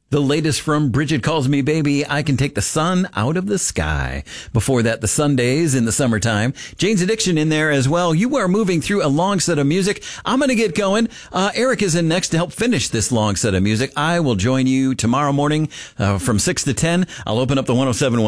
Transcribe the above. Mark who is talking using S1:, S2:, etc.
S1: The latest from Bridget Calls Me Baby, I Can Take the Sun Out of the Sky. Before that, the Sundays in the summertime. Jane's Addiction in there as well. You are moving through a long set of music. I'm going to get going. Eric is in next to help finish this long set of music. I will join you tomorrow morning from 6 to 10. I'll open up the 107.1